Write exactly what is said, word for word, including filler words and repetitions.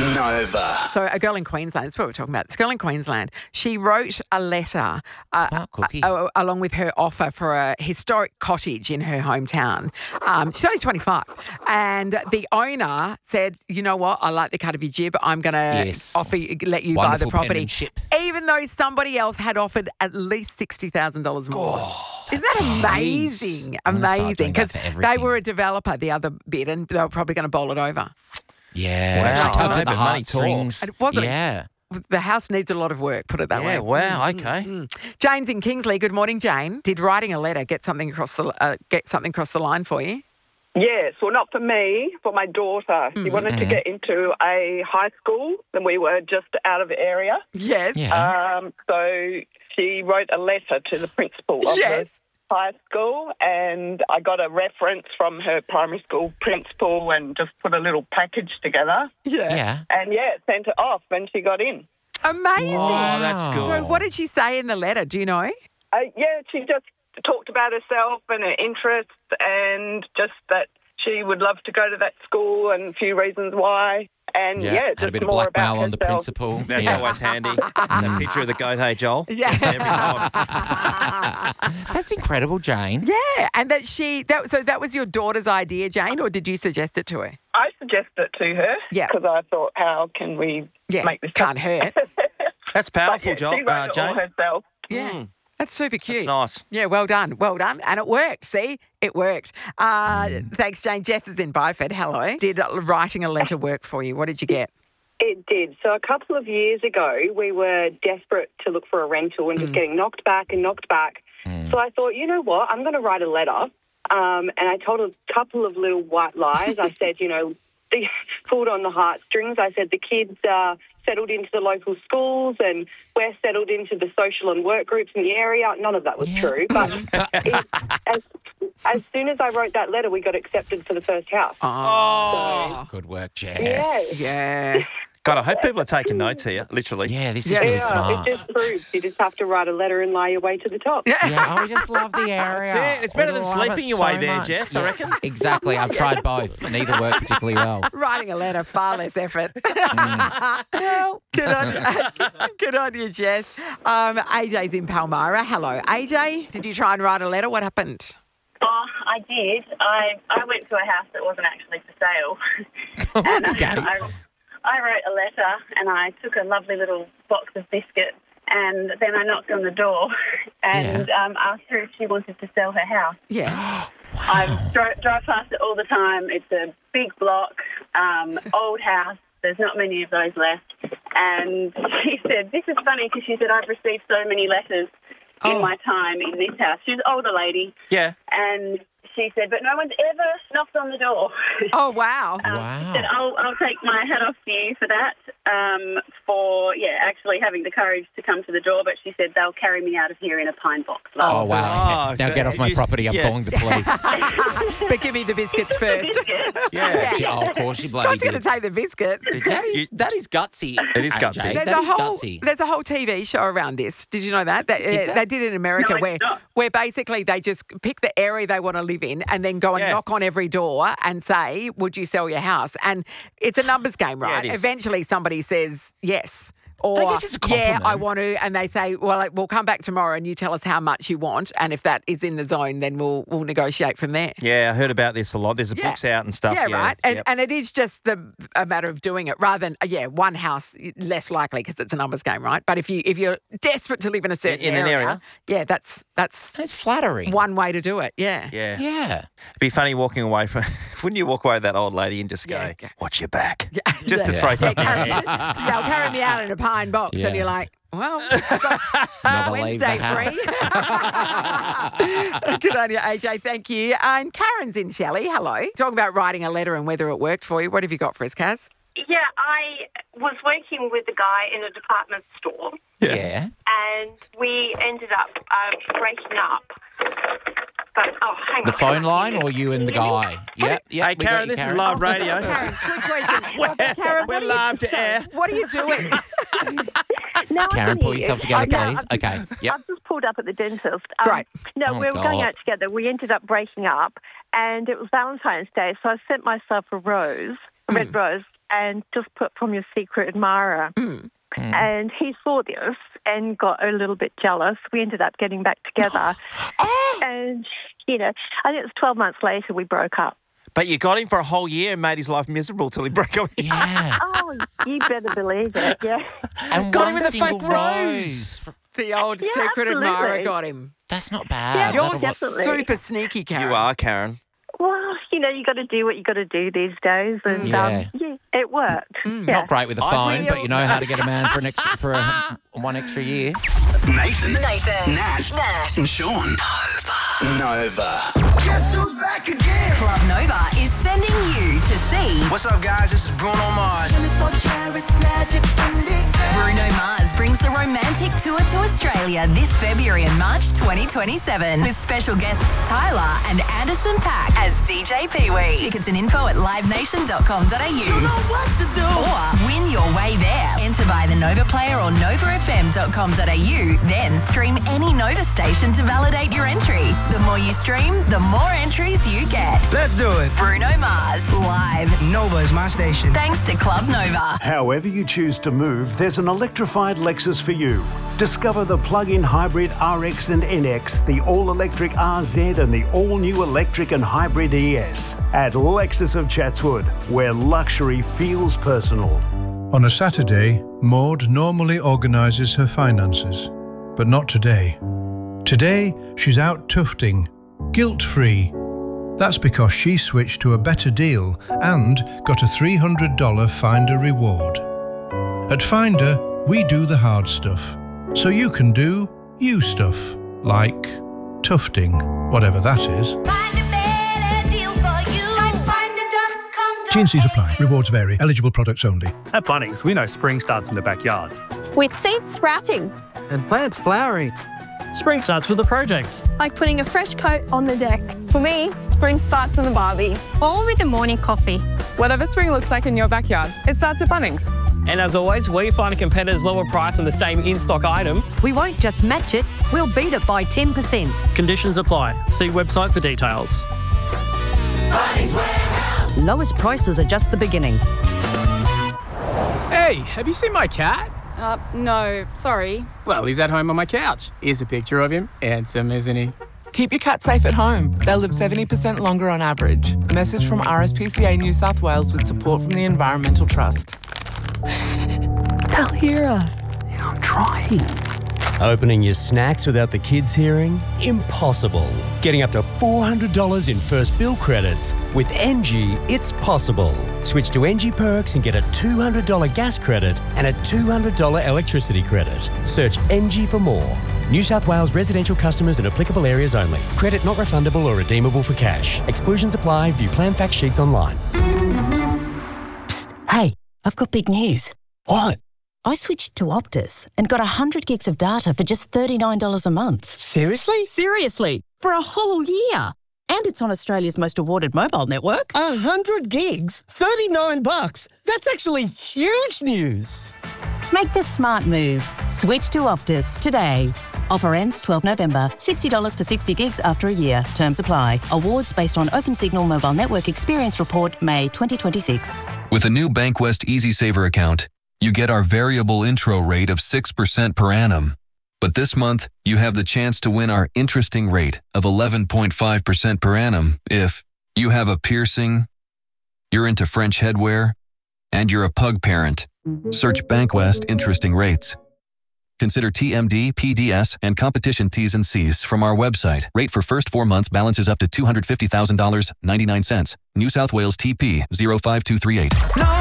Nova. So a girl in Queensland, that's what we're talking about. This girl in Queensland, she wrote a letter uh, Smart cookie. uh, along with her offer for a historic cottage in her hometown. Um, she's only twenty-five. And the owner said, you know what, I like the cut of your jib. I'm going to Yes. offer you, let you Wonderful buy the property. penmanship. Even though somebody else had offered at least sixty thousand dollars more. Isn't that amazing? I'm gonna start Amazing. doing that Because for they everything. were a developer, the other bit, and they were probably going to bowl it over. Yeah. Wow, She tugged I know, at the but money heartstrings. talks. It wasn't- Yeah. The house needs a lot of work, put it that way. Yeah, wow, okay. Jane's in Kingsley. Good morning, Jane. Did writing a letter get something across the uh, get something across the line for you? Yes, well, not for me, for my daughter. She wanted to get into a high school, and we were just out of the area. Yes. Yeah. Um, so she wrote a letter to the principal of Yes. the high school, and I got a reference from her primary school principal and just put a little package together. Yeah. yeah. And, yeah, sent it off, and she got in. Amazing. Oh, that's good. So what did she say in the letter? Do you know? Uh, yeah, she just talked about herself and her interests and just that she would love to go to that school and a few reasons why. And, yeah, Had just a bit of more blackmail about on the herself. principal. That's yeah. always handy. That picture of the goat, hey, Joel. Yeah. That's every time. That's incredible, Jane. Yeah, and that she that so that was your daughter's idea, Jane, or did you suggest it to her? I suggested it to her Yeah. because I thought, how can we Yeah, make this can't hurt. That's But, powerful, yeah, Joel. she wrote Uh, it all Jane. herself. Yeah. That's super cute. That's nice. Yeah, well done. Well done. And it worked. See? It worked. Uh, Thanks, Jane. Jess is in Byford. Hello. Did writing a letter work for you? What did you get? It did. So a couple of years ago, we were desperate to look for a rental and just getting knocked back and knocked back. So I thought, you know what, I'm going to write a letter. Um, and I told a couple of little white lies. I said, you know, the, pulled on the heartstrings. I said the kids are settled into the local schools and we're settled into the social and work groups in the area. None of that was true. But it, as, as soon as I wrote that letter, we got accepted for the first house. Oh. Good work, Jess. Yeah. Yeah. God, I hope people are taking notes here, literally. Yeah, this is Yeah. really Yeah, smart. it just proves you just have to write a letter and lie your way to the top. Yeah, oh, we just love the area. That's it. It's better We than love sleeping it your so way there, much. Jess, I Yeah, reckon. Exactly. I've tried both. Neither worked particularly well. Writing a letter, far less effort. well, good on, good on you, Jess. Um, A J's in Palmyra. Hello, A J. Did you try and write a letter? What happened? Oh, I did. I I went to a house that wasn't actually for sale. and Okay. I, I wrote a letter and I took a lovely little box of biscuits and then I knocked on the door and um, asked her if she wanted to sell her house. Yeah. I drive, drive past it all the time. It's a big block, um, old house. There's not many of those left. And she said, this is funny because she said, I've received so many letters in Oh. my time in this house. She's an older lady. Yeah. And she said, but no one's ever knocked on the door. Oh, wow. Um, Wow. She said, I'll, I'll take my hat off to you for that, um, for, yeah, actually having the courage to come to the door. But she said, they'll carry me out of here in a pine box. Oh, wow. Oh, now so get off my you- property. I'm yeah. calling the police. But give me the biscuits first. Yeah. She- oh, of course she I bloody was going to did. take the biscuits. That is, that is gutsy. It is A J. gutsy. There's That a is whole gutsy. there's a whole T V show around this. Did you know that? That, uh, that- They did it in America No, it's where not. where basically they just pick the area they want to live in and then go and Yeah. knock on every door and say, "Would you sell your house?" And it's a numbers game, Yeah, right? it is. Eventually, somebody says yes. Or, I guess it's a yeah, I compliment. want to. And they say, well, like, we'll come back tomorrow and you tell us how much you want. And if that is in the zone, then we'll we'll negotiate from there. Yeah, I heard about this a lot. There's the Yeah. books out and stuff. Yeah, right. And Yep. and it is just the a matter of doing it rather than uh, yeah, one house less likely because it's a numbers game, right? But if you if you're desperate to live in a certain In an area. yeah, that's that's And it's flattering. one way to do it. Yeah. Yeah. Yeah. It'd be funny walking away from. Wouldn't you walk away with that old lady and just go, Yeah, go. watch your back? Yeah. Just to Yeah. throw Yeah, something carry, in. they'll carry me out in a pine box, Yeah. and you're like, well, I've got Never leave the Wednesday house. free. Good on you, A J. Thank you. And Karen's in Shelley. Hello. Talking about writing a letter and whether it worked for you. What have you got for us, Kaz? Yeah, I was working with a guy in a department store Yeah. and we ended up uh, breaking up. But, oh, hang The on. phone line or you and the guy? Yep. Yep. Hey, we got Karen, you, this is Karen. live radio. Karen, quick question. What- Karen, We're what are you- live to air. What are you doing? Now I Karen, can pull hear yourself you. together, Okay, please. I've Okay. Yep. I've just pulled up at the dentist. Um, Great. No, Oh, we were going God. out together. We ended up breaking up, and it was Valentine's Day, so I sent myself a rose, a red rose, and just put from your secret admirer. Mm. Mm. And he saw this and got a little bit jealous. We ended up getting back together. Oh. And, you know, I think it was twelve months later we broke up. But you got him for a whole year and made his life miserable till he broke up. Yeah. Oh, you better believe it, yeah. And Got one him with a single fake rose. The old Yeah, secret absolutely. admirer got him. That's not Yeah, bad. You're That'll- definitely. super sneaky, Karen. You are, Karen. Well, you know, you got to do what you got to do these days. And, Yeah. um, yeah, it worked. Mm. Yeah. Not great with the I phone, will- but you know how to get a man for an extra for a, one extra year. Nathan, Nathan, Nat, Nat, and Sean. Nova. Guess who's back again? Club Nova is sending you to see What's up, guys? This is Bruno Mars. Bruno Mars brings the romantic tour to Australia this February and March twenty twenty-seven with special guests Tyler and Anderson .Paak as D J Pee-wee. Tickets and info at live nation dot com dot a u. You know what to do. Or win your way there. Enter by the Nova Player or nova f m dot com dot a u. Then stream any Nova station to validate your entry. The more you stream, the more entries you get. Let's do it. Bruno Mars, live. Nova is my station. Thanks to Club Nova. However you choose to move, there's an electrified Lexus for you. Discover the plug-in hybrid R X and N X, the all-electric R Z and the all-new electric and hybrid E S at Lexus of Chatswood, where luxury feels personal. On a Saturday, Maud normally organises her finances, but not today. Today, she's out tufting, guilt-free. That's because she switched to a better deal and got a three hundred dollars Finder reward. At Finder, we do the hard stuff, so you can do you stuff, like tufting, whatever that is. T and C's apply. Rewards vary. Eligible products only. At Bunnings, we know spring starts in the backyard. With seeds sprouting. And plants flowering. Spring starts with a project. Like putting a fresh coat on the deck. For me, spring starts in the barbie. Or with a morning coffee. Whatever spring looks like in your backyard, it starts at Bunnings. And as always, we find a competitor's lower price on the same in-stock item. We won't just match it, we'll beat it by ten percent. Conditions apply. See website for details. Bunnings Warehouse. Lowest prices are just the beginning. Hey, have you seen my cat? Uh, no, sorry. Well, he's at home on my couch. Here's a picture of him. Handsome, isn't he? Keep your cat safe at home. They'll live seventy percent longer on average. A message from R S P C A New South Wales with support from the Environmental Trust. They'll hear us. Yeah, I'm trying. Opening your snacks without the kids hearing? Impossible. Getting up to four hundred dollars in first bill credits. With N G, it's possible. Switch to N G Perks and get a two hundred dollars gas credit and a two hundred dollars electricity credit. Search N G for more. New South Wales residential customers in applicable areas only. Credit not refundable or redeemable for cash. Exclusions apply. View plan fact sheets online. Psst, hey, I've got big news. What? I switched to Optus and got one hundred gigs of data for just thirty-nine dollars a month. Seriously? Seriously, for a whole year. And it's on Australia's most awarded mobile network. A hundred gigs? thirty-nine bucks? That's actually huge news. Make the smart move. Switch to Optus today. Offer ends twelfth November. sixty dollars for sixty gigs after a year. Terms apply. Awards based on OpenSignal Mobile Network Experience Report, May twenty twenty-six. With a new Bankwest EasySaver account, you get our variable intro rate of six percent per annum. But this month, you have the chance to win our interesting rate of eleven point five percent per annum if you have a piercing, you're into French headwear, and you're a pug parent. Search Bankwest Interesting Rates. Consider T M D, P D S, and competition T's and C's from our website. Rate for first four months balances up to two hundred fifty thousand dollars and ninety-nine cents. New South Wales T P zero five two three eight. No